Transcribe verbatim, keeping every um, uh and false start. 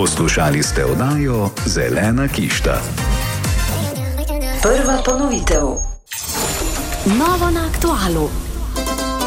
Poslušali ste oddajo Zelena kišta. Prva ponovitev. Novo na aktualu.